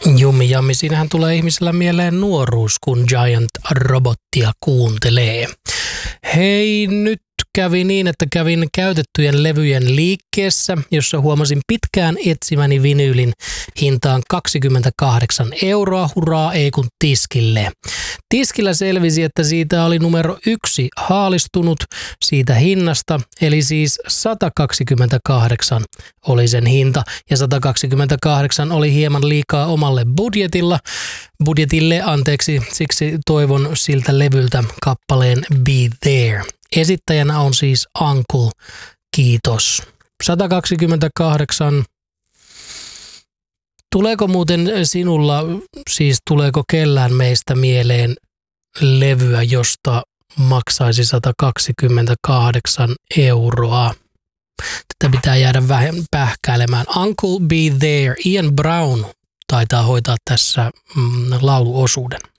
Jummi jammi, siinähän tulee ihmisellä mieleen nuoruus, kun Giant Robottia kuuntelee. Hei, nyt kävi niin, että kävin käytettyjen levyjen liikkeessä, jossa huomasin pitkään etsimäni vinyylin hintaan 28 €, hurraa ei kun tiskille. Tiskillä selvisi, että siitä oli numero 1 haalistunut siitä hinnasta, eli siis 128 oli sen hinta, ja 128 oli hieman liikaa omalle budjetille, siksi toivon siltä levyltä kappaleen Be There. Esittäjänä on siis Uncle, kiitos. 128. Tuleeko muuten sinulla, siis tuleeko kellään meistä mieleen levyä, josta maksaisi 128 €? Tätä pitää jäädä vähän pähkäilemään. Uncle Be There, Ian Brown taitaa hoitaa tässä lauluosuuden.